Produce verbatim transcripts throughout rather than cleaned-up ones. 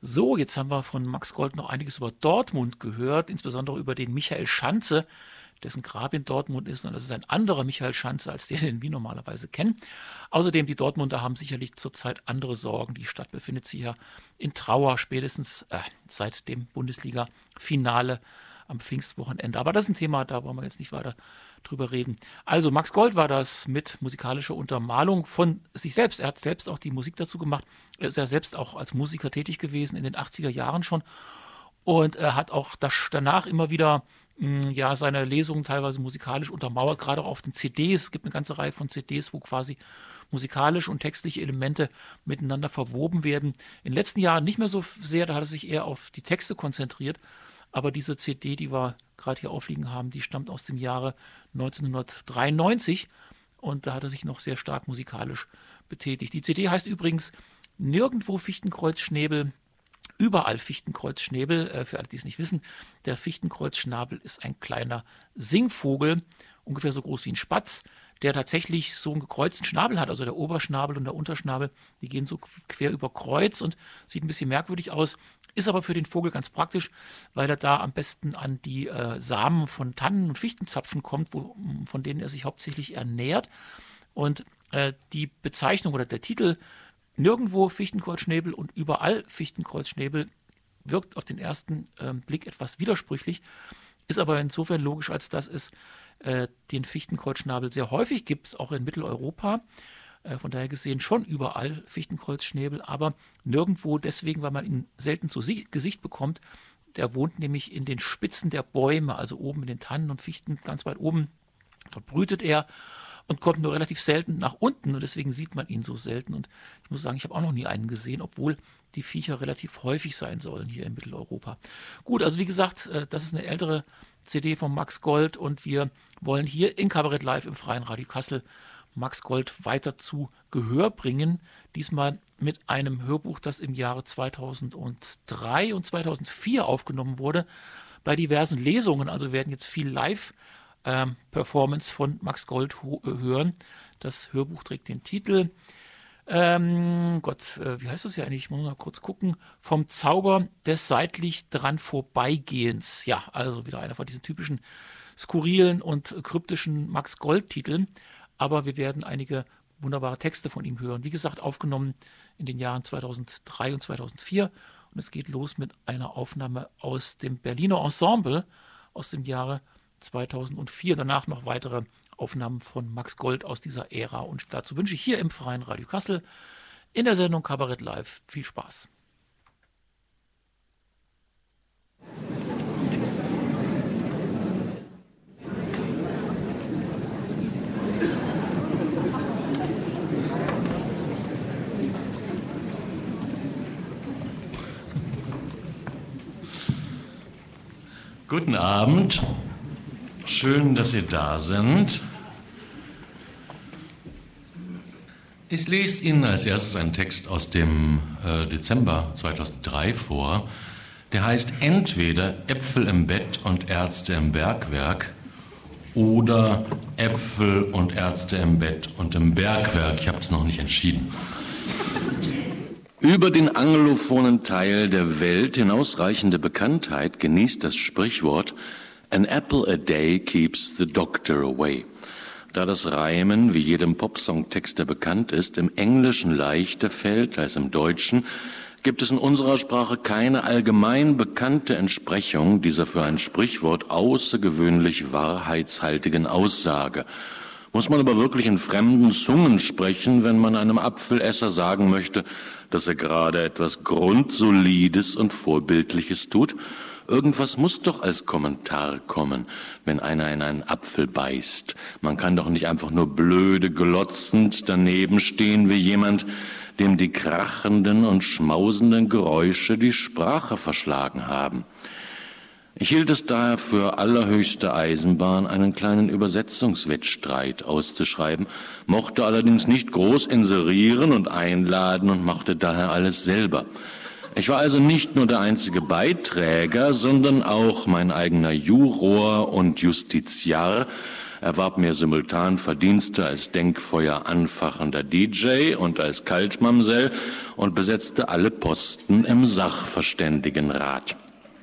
So, jetzt haben wir von Max Gold noch einiges über Dortmund gehört, insbesondere über den Michael Schanze, dessen Grab in Dortmund ist. Und das ist ein anderer Michael Schanze, als den, den wir normalerweise kennen. Außerdem, die Dortmunder haben sicherlich zurzeit andere Sorgen. Die Stadt befindet sich ja in Trauer, spätestens äh, seit dem Bundesliga-Finale am Pfingstwochenende. Aber das ist ein Thema, da wollen wir jetzt nicht weiter drüber reden. Also Max Gold war das mit musikalischer Untermalung von sich selbst. Er hat selbst auch die Musik dazu gemacht. Er ist ja selbst auch als Musiker tätig gewesen in den achtziger Jahren schon. Und er hat auch das danach immer wieder mh, ja, seine Lesungen teilweise musikalisch untermauert, gerade auch auf den C Ds. Es gibt eine ganze Reihe von C Ds, wo quasi musikalische und textliche Elemente miteinander verwoben werden. In den letzten Jahren nicht mehr so sehr, da hat er sich eher auf die Texte konzentriert. Aber diese C D, die wir gerade hier aufliegen haben, die stammt aus dem Jahre neunzehnhundertdreiundneunzig und da hat er sich noch sehr stark musikalisch betätigt. Die C D heißt übrigens Nirgendwo Fichtenkreuzschnäbel, überall Fichtenkreuzschnäbel. Äh, für alle, die es nicht wissen, der Fichtenkreuzschnabel ist ein kleiner Singvogel, ungefähr so groß wie ein Spatz, der tatsächlich so einen gekreuzten Schnabel hat, also der Oberschnabel und der Unterschnabel, die gehen so quer über Kreuz und sieht ein bisschen merkwürdig aus, ist aber für den Vogel ganz praktisch, weil er da am besten an die äh, Samen von Tannen- und Fichtenzapfen kommt, wo, von denen er sich hauptsächlich ernährt. Und äh, die Bezeichnung oder der Titel Nirgendwo Fichtenkreuzschnäbel und überall Fichtenkreuzschnäbel wirkt auf den ersten äh, Blick etwas widersprüchlich, ist aber insofern logisch, als dass es äh, den Fichtenkreuzschnabel sehr häufig gibt, auch in Mitteleuropa. Äh, von daher gesehen schon überall Fichtenkreuzschnäbel, aber nirgendwo deswegen, weil man ihn selten zu Gesicht bekommt. Der wohnt nämlich in den Spitzen der Bäume, also oben in den Tannen und Fichten, ganz weit oben. Dort brütet er und kommt nur relativ selten nach unten und deswegen sieht man ihn so selten. Und ich muss sagen, ich habe auch noch nie einen gesehen, obwohl die Viecher relativ häufig sein sollen hier in Mitteleuropa. Gut, also wie gesagt, das ist eine ältere C D von Max Gold und wir wollen hier in Kabarett Live im Freien Radio Kassel Max Gold weiter zu Gehör bringen. Diesmal mit einem Hörbuch, das im Jahre zweitausenddrei und zweitausendvier aufgenommen wurde bei diversen Lesungen. Also werden jetzt viel Live-Performance ähm, von Max Gold hören. Das Hörbuch trägt den Titel Ähm, Gott, äh, wie heißt das ja eigentlich? Ich muss mal kurz gucken. Vom Zauber des seitlich dran Vorbeigehens. Ja, also wieder einer von diesen typischen skurrilen und kryptischen Max Gold-Titeln. Aber wir werden einige wunderbare Texte von ihm hören. Wie gesagt, aufgenommen in den Jahren zweitausenddrei und zweitausendvier. Und es geht los mit einer Aufnahme aus dem Berliner Ensemble aus dem Jahre zweitausendvier. Danach noch weitere Aufnahmen von Max Gold aus dieser Ära. Und dazu wünsche ich hier im Freien Radio Kassel in der Sendung Kabarett Live viel Spaß. Guten Abend. Schön, dass Sie da sind. Ich lese Ihnen als erstes einen Text aus dem äh, Dezember zweitausenddrei vor. Der heißt entweder Äpfel im Bett und Ärzte im Bergwerk oder Äpfel und Ärzte im Bett und im Bergwerk. Ich habe es noch nicht entschieden. Über den anglophonen Teil der Welt hinausreichende Bekanntheit genießt das Sprichwort An apple a day keeps the doctor away. Da das Reimen, wie jedem Popsongtexter bekannt ist, im Englischen leichter fällt als im Deutschen, gibt es in unserer Sprache keine allgemein bekannte Entsprechung dieser für ein Sprichwort außergewöhnlich wahrheitshaltigen Aussage. Muss man aber wirklich in fremden Zungen sprechen, wenn man einem Apfelesser sagen möchte, dass er gerade etwas Grundsolides und Vorbildliches tut? Irgendwas muss doch als Kommentar kommen, wenn einer in einen Apfel beißt. Man kann doch nicht einfach nur blöde, glotzend daneben stehen wie jemand, dem die krachenden und schmausenden Geräusche die Sprache verschlagen haben. Ich hielt es daher für allerhöchste Eisenbahn, einen kleinen Übersetzungswettstreit auszuschreiben, mochte allerdings nicht groß inserieren und einladen und machte daher alles selber. Ich war also nicht nur der einzige Beiträger, sondern auch mein eigener Juror und Justiziar, erwarb mir simultan Verdienste als Denkfeuer anfachender D J und als Kaltmamsell und besetzte alle Posten im Sachverständigenrat.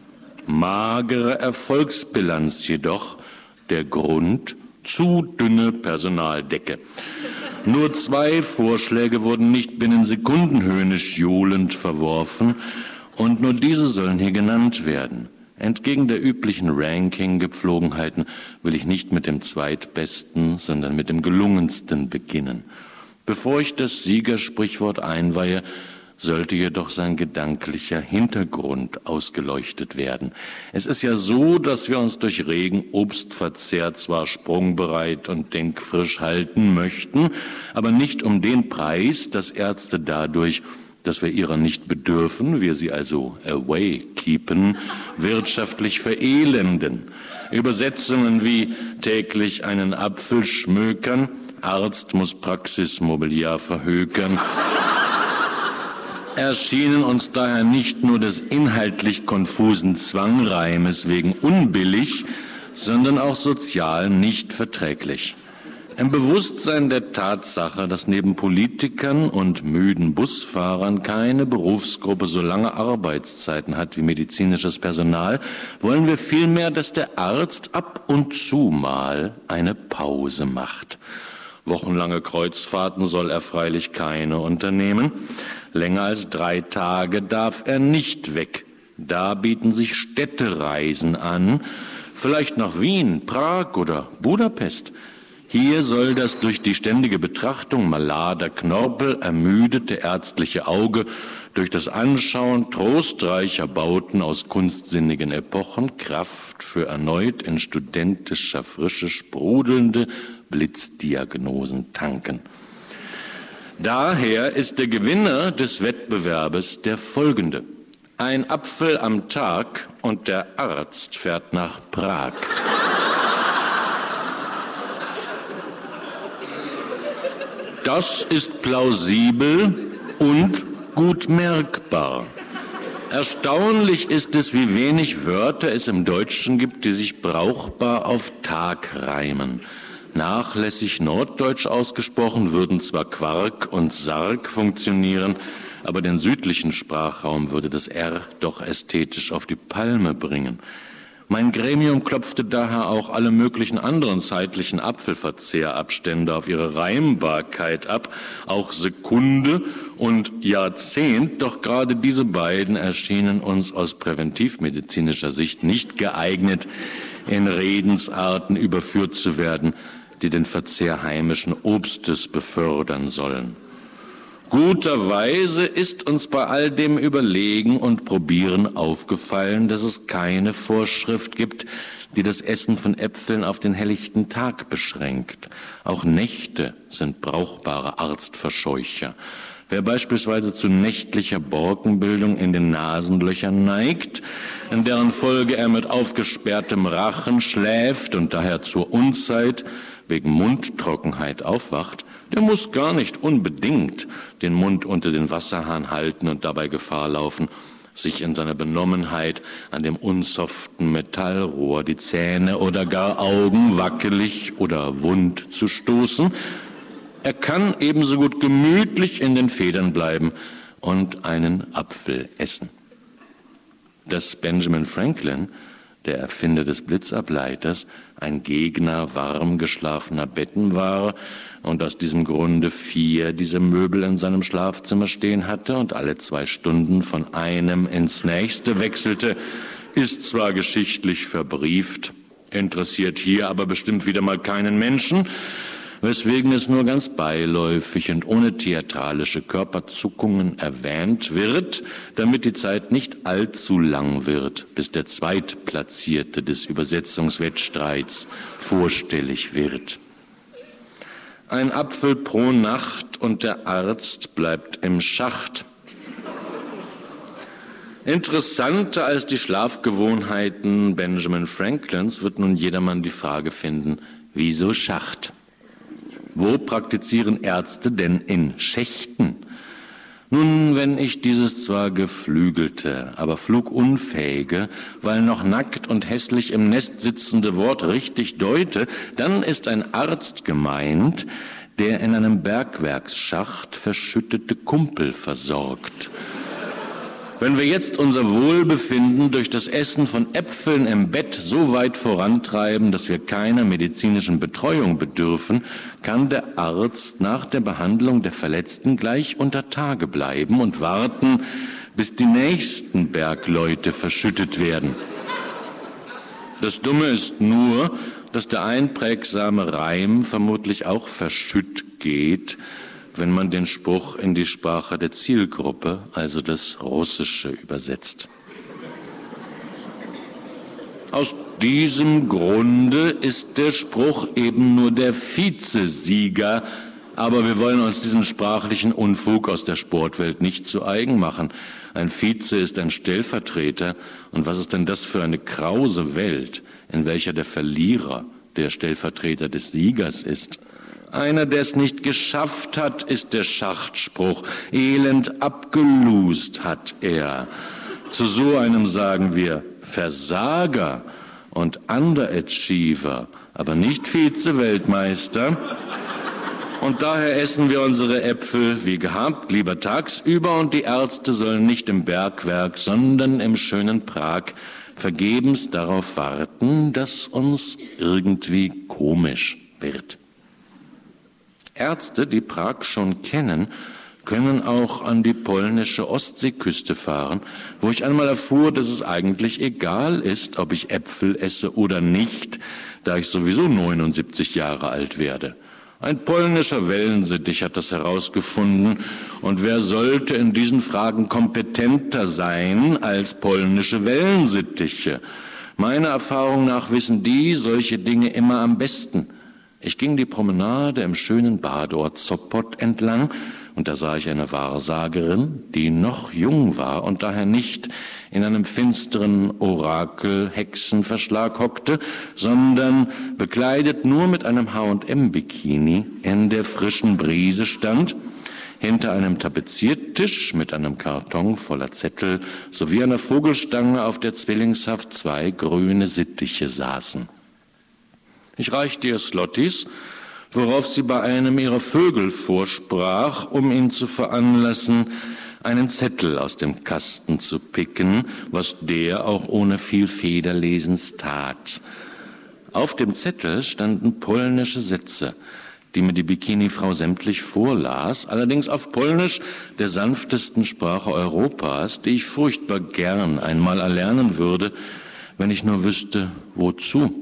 Magere Erfolgsbilanz jedoch, der Grund: zu dünne Personaldecke. Nur zwei Vorschläge wurden nicht binnen Sekunden höhnisch johlend verworfen, und nur diese sollen hier genannt werden. Entgegen der üblichen Ranking-Gepflogenheiten will ich nicht mit dem Zweitbesten, sondern mit dem Gelungensten beginnen. Bevor ich das Siegersprichwort einweihe, sollte jedoch sein gedanklicher Hintergrund ausgeleuchtet werden. Es ist ja so, dass wir uns durch regen Obstverzehr zwar sprungbereit und denkfrisch halten möchten, aber nicht um den Preis, dass Ärzte dadurch, dass wir ihrer nicht bedürfen, wir sie also away keepen, wirtschaftlich verelenden. Übersetzungen wie täglich einen Apfel schmökern, Arzt muss Praxismobiliar verhökern, erschienen uns daher nicht nur des inhaltlich konfusen Zwangreimes wegen unbillig, sondern auch sozial nicht verträglich. Im Bewusstsein der Tatsache, dass neben Politikern und müden Busfahrern keine Berufsgruppe so lange Arbeitszeiten hat wie medizinisches Personal, wollen wir vielmehr, dass der Arzt ab und zu mal eine Pause macht. Wochenlange Kreuzfahrten soll er freilich keine unternehmen. Länger als drei Tage darf er nicht weg. Da bieten sich Städtereisen an, vielleicht nach Wien, Prag oder Budapest. Hier soll das durch die ständige Betrachtung malader Knorpel ermüdete ärztliche Auge durch das Anschauen trostreicher Bauten aus kunstsinnigen Epochen Kraft für erneut in studentischer Frische sprudelnde Blitzdiagnosen tanken. Daher ist der Gewinner des Wettbewerbes der folgende: Ein Apfel am Tag und der Arzt fährt nach Prag. Das ist plausibel und gut merkbar. Erstaunlich ist es, wie wenig Wörter es im Deutschen gibt, die sich brauchbar auf Tag reimen. Nachlässig norddeutsch ausgesprochen würden zwar Quark und Sarg funktionieren, aber den südlichen Sprachraum würde das R doch ästhetisch auf die Palme bringen. Mein Gremium klopfte daher auch alle möglichen anderen zeitlichen Apfelverzehrabstände auf ihre Reimbarkeit ab, auch Sekunde und Jahrzehnt, doch gerade diese beiden erschienen uns aus präventivmedizinischer Sicht nicht geeignet, in Redensarten überführt zu werden, die den Verzehr heimischen Obstes befördern sollen. Guterweise ist uns bei all dem Überlegen und Probieren aufgefallen, dass es keine Vorschrift gibt, die das Essen von Äpfeln auf den helllichten Tag beschränkt. Auch Nächte sind brauchbare Arztverscheucher. Wer beispielsweise zu nächtlicher Borkenbildung in den Nasenlöchern neigt, in deren Folge er mit aufgesperrtem Rachen schläft und daher zur Unzeit wegen Mundtrockenheit aufwacht, der muss gar nicht unbedingt den Mund unter den Wasserhahn halten und dabei Gefahr laufen, sich in seiner Benommenheit an dem unsoften Metallrohr die Zähne oder gar Augen wackelig oder wund zu stoßen. Er kann ebenso gut gemütlich in den Federn bleiben und einen Apfel essen. Dass Benjamin Franklin, der Erfinder des Blitzableiters, ein Gegner warm geschlafener Betten war und aus diesem Grunde vier dieser Möbel in seinem Schlafzimmer stehen hatte und alle zwei Stunden von einem ins nächste wechselte, ist zwar geschichtlich verbrieft, interessiert hier aber bestimmt wieder mal keinen Menschen, weswegen es nur ganz beiläufig und ohne theatralische Körperzuckungen erwähnt wird, damit die Zeit nicht allzu lang wird, bis der Zweitplatzierte des Übersetzungswettstreits vorstellig wird. Ein Apfel pro Nacht und der Arzt bleibt im Schacht. Interessanter als die Schlafgewohnheiten Benjamin Franklins wird nun jedermann die Frage finden: Wieso Schacht? Wo praktizieren Ärzte denn in Schächten? Nun, wenn ich dieses zwar geflügelte, aber flugunfähige, weil noch nackt und hässlich im Nest sitzende Wort richtig deute, dann ist ein Arzt gemeint, der in einem Bergwerksschacht verschüttete Kumpel versorgt. Wenn wir jetzt unser Wohlbefinden durch das Essen von Äpfeln im Bett so weit vorantreiben, dass wir keiner medizinischen Betreuung bedürfen, kann der Arzt nach der Behandlung der Verletzten gleich unter Tage bleiben und warten, bis die nächsten Bergleute verschüttet werden. Das Dumme ist nur, dass der einprägsame Reim vermutlich auch verschütt geht, wenn man den Spruch in die Sprache der Zielgruppe, also das Russische, übersetzt. Aus diesem Grunde ist der Spruch eben nur der Vizesieger, aber wir wollen uns diesen sprachlichen Unfug aus der Sportwelt nicht zu eigen machen. Ein Vize ist ein Stellvertreter, und was ist denn das für eine krause Welt, in welcher der Verlierer der Stellvertreter des Siegers ist? Einer, der es nicht geschafft hat, ist der Schachtspruch. Elend abgelust hat er. Zu so einem sagen wir Versager und Underachiever, aber nicht Vize-Weltmeister. Und daher essen wir unsere Äpfel wie gehabt lieber tagsüber, und die Ärzte sollen nicht im Bergwerk, sondern im schönen Prag vergebens darauf warten, dass uns irgendwie komisch wird. Ärzte, die Prag schon kennen, können auch an die polnische Ostseeküste fahren, wo ich einmal erfuhr, dass es eigentlich egal ist, ob ich Äpfel esse oder nicht, da ich sowieso neunundsiebzig Jahre alt werde. Ein polnischer Wellensittich hat das herausgefunden, und wer sollte in diesen Fragen kompetenter sein als polnische Wellensittiche? Meiner Erfahrung nach wissen die solche Dinge immer am besten. Ich ging die Promenade im schönen Badeort Sopot entlang, und da sah ich eine Wahrsagerin, die noch jung war und daher nicht in einem finsteren Orakel-Hexenverschlag hockte, sondern bekleidet nur mit einem H und M-Bikini in der frischen Brise stand, hinter einem Tapeziertisch mit einem Karton voller Zettel sowie einer Vogelstange, auf der zwillingshaft zwei grüne Sittiche saßen. Ich reichte ihr Slottis, worauf sie bei einem ihrer Vögel vorsprach, um ihn zu veranlassen, einen Zettel aus dem Kasten zu picken, was der auch ohne viel Federlesens tat. Auf dem Zettel standen polnische Sätze, die mir die Bikinifrau sämtlich vorlas, allerdings auf Polnisch, der sanftesten Sprache Europas, die ich furchtbar gern einmal erlernen würde, wenn ich nur wüsste, wozu.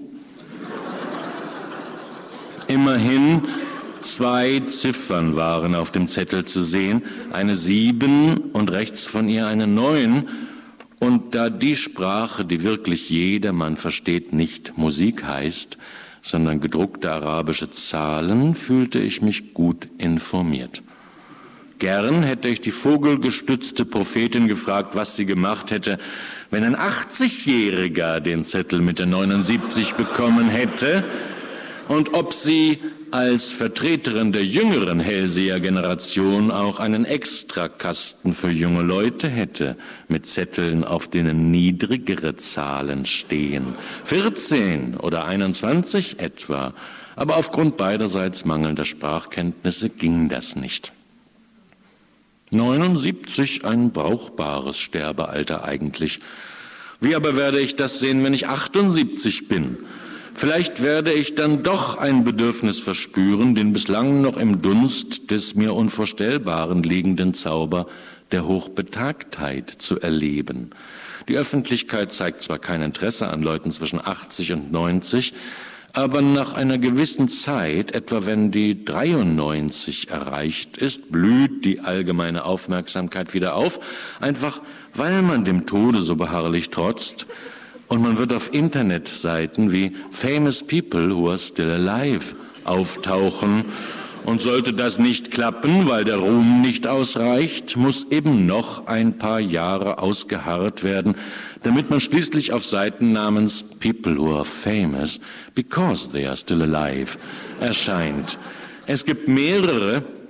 Immerhin zwei Ziffern waren auf dem Zettel zu sehen, eine sieben und rechts von ihr eine neun. Und da die Sprache, die wirklich jedermann versteht, nicht Musik heißt, sondern gedruckte arabische Zahlen, fühlte ich mich gut informiert. Gern hätte ich die vogelgestützte Prophetin gefragt, was sie gemacht hätte, wenn ein achtzigjähriger den Zettel mit der neunundsiebzig bekommen hätte, und ob sie als Vertreterin der jüngeren Hellseher-Generation auch einen Extrakasten für junge Leute hätte, mit Zetteln, auf denen niedrigere Zahlen stehen, vierzehn oder einundzwanzig etwa, aber aufgrund beiderseits mangelnder Sprachkenntnisse ging das nicht. neunundsiebzig, ein brauchbares Sterbealter eigentlich. Wie aber werde ich das sehen, wenn ich achtundsiebzig bin? Vielleicht werde ich dann doch ein Bedürfnis verspüren, den bislang noch im Dunst des mir Unvorstellbaren liegenden Zauber der Hochbetagtheit zu erleben. Die Öffentlichkeit zeigt zwar kein Interesse an Leuten zwischen achtzig und neunzig, aber nach einer gewissen Zeit, etwa wenn die dreiundneunzig erreicht ist, blüht die allgemeine Aufmerksamkeit wieder auf, einfach weil man dem Tode so beharrlich trotzt. Und man wird auf Internetseiten wie Famous People Who Are Still Alive auftauchen. Und sollte das nicht klappen, weil der Ruhm nicht ausreicht, muss eben noch ein paar Jahre ausgeharrt werden, damit man schließlich auf Seiten namens People Who Are Famous Because They Are Still Alive erscheint. Es gibt mehrere,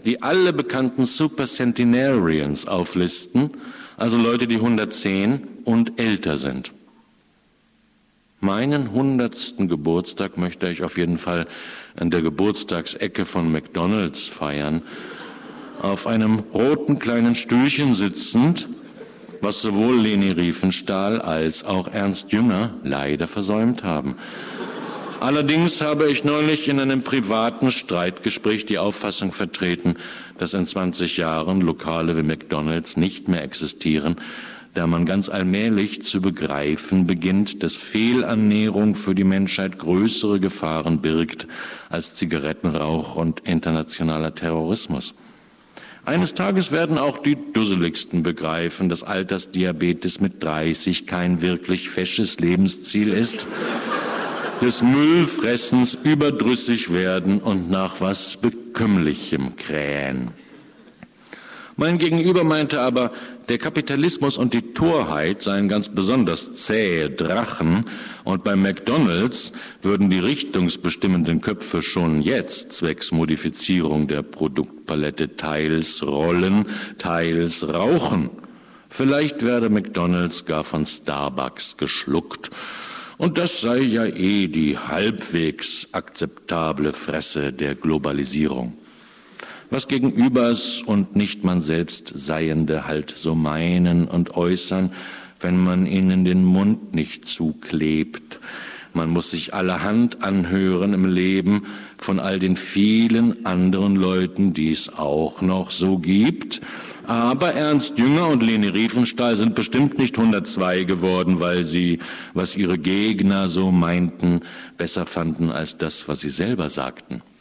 die alle bekannten Supercentenarians auflisten, also Leute, die hundertzehn und älter sind. Meinen hundertsten Geburtstag möchte ich auf jeden Fall an der Geburtstagsecke von McDonald's feiern, auf einem roten kleinen Stühlchen sitzend, was sowohl Leni Riefenstahl als auch Ernst Jünger leider versäumt haben. Allerdings habe ich neulich in einem privaten Streitgespräch die Auffassung vertreten, dass in zwanzig Jahren Lokale wie McDonald's nicht mehr existieren, da man ganz allmählich zu begreifen beginnt, dass Fehlernährung für die Menschheit größere Gefahren birgt als Zigarettenrauch und internationaler Terrorismus. Eines Tages werden auch die Dusseligsten begreifen, dass Altersdiabetes mit dreißig kein wirklich fesches Lebensziel ist, des Müllfressens überdrüssig werden und nach was Bekömmlichem krähen. Mein Gegenüber meinte aber, der Kapitalismus und die Torheit seien ganz besonders zähe Drachen und bei McDonald's würden die richtungsbestimmenden Köpfe schon jetzt zwecks Modifizierung der Produktpalette teils rollen, teils rauchen. Vielleicht werde McDonald's gar von Starbucks geschluckt. Und das sei ja eh die halbwegs akzeptable Fresse der Globalisierung. Was Gegenübers und nicht man selbst Seiende halt so meinen und äußern, wenn man ihnen den Mund nicht zuklebt. Man muss sich allerhand anhören im Leben von all den vielen anderen Leuten, die es auch noch so gibt. Aber Ernst Jünger und Leni Riefenstahl sind bestimmt nicht hundertzwei geworden, weil sie, was ihre Gegner so meinten, besser fanden als das, was sie selber sagten.